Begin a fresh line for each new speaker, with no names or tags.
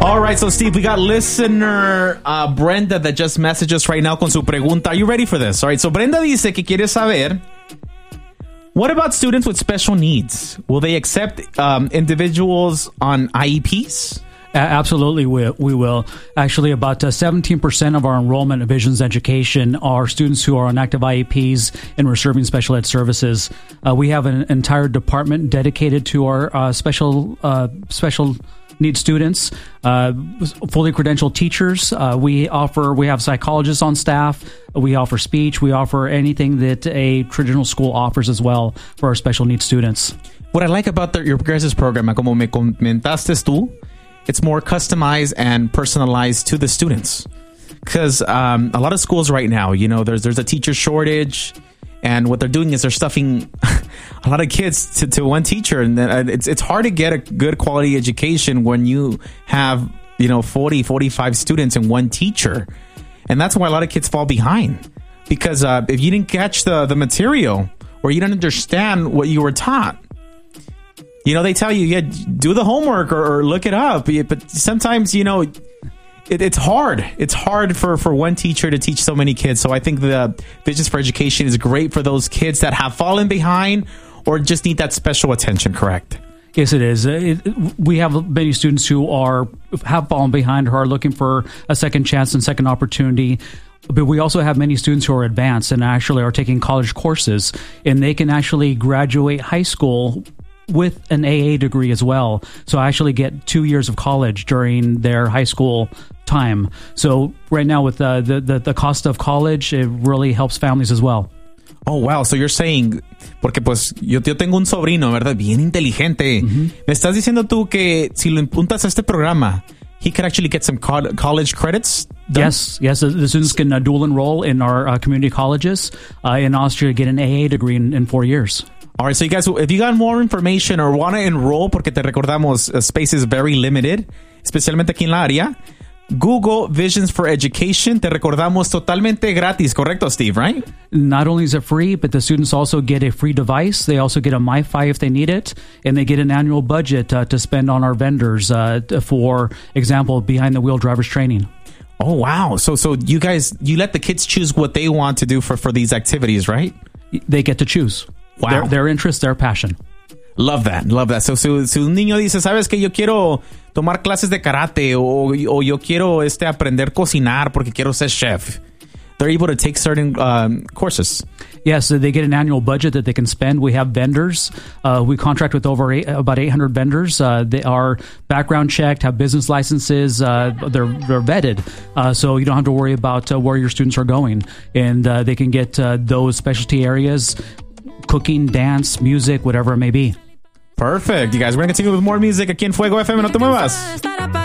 All right, so Steve, we got listener Brenda that just messaged us right now con su pregunta. Are you ready for this? All right, so Brenda dice que quiere saber, what about students with special needs? Will they accept individuals on IEPs?
Absolutely, we will. Actually, about 17% of our enrollment in Visions Education are students who are on active IEPs and receiving special ed services. We have an entire department dedicated to our special needs students, fully credentialed teachers. We have psychologists on staff. We offer speech. We offer anything that a traditional school offers as well for our special needs students.
What I like about your guys' program, como me comentaste tú, it's more customized and personalized to the students. Because a lot of schools right now, you know, there's a teacher shortage, and what they're doing is they're stuffing a lot of kids to one teacher, and it's hard to get a good quality education when you have, 40-45 students and one teacher. And that's why a lot of kids fall behind, because if you didn't catch the material, or you didn't understand what you were taught, they tell you, do the homework or look it up. But sometimes, it's hard. It's hard for one teacher to teach so many kids. So I think the Visions for Education is great for those kids that have fallen behind or just need that special attention, correct?
Yes, it is. We have many students who have fallen behind, who are looking for a second chance and second opportunity. But we also have many students who are advanced and actually are taking college courses, and they can actually graduate high school with an AA degree as well. So I actually get 2 years of college during their high school time. So right now with the cost of college, it really helps families as well.
Oh, wow. So you're saying, porque pues yo tengo un sobrino, ¿verdad? Bien inteligente. Mm-hmm. Me estás diciendo tú que si lo impuntas a este programa, he could actually get some college credits done?
Yes. The students can dual enroll in our community colleges in Austria, get an AA degree in 4 years.
All right, so you guys, if you got more information or want to enroll, porque te recordamos, space is very limited, especialmente aquí en la área, Google Visions for Education. Te recordamos totalmente gratis, correcto, Steve, right?
Not only is it free, but the students also get a free device. They also get a MiFi if they need it, and they get an annual budget to spend on our vendors, for example, behind-the-wheel driver's training.
Oh, wow. So you guys, you let the kids choose what they want to do for these activities, right?
They get to choose.
Wow.
Their interest, their passion.
Love that. So, si un niño dice, ¿sabes qué? Yo quiero tomar clases de karate o yo quiero aprender a cocinar porque quiero ser chef. They're able to take certain courses.
Yes, they get an annual budget that they can spend. We have vendors. We contract with about 800 vendors. They are background checked, have business licenses. They're vetted, so you don't have to worry about where your students are going. And they can get those specialty areas, cooking, dance, music, whatever it may be.
Perfect. You guys, we're going to continue with more music aquí en Fuego FM. No te muevas.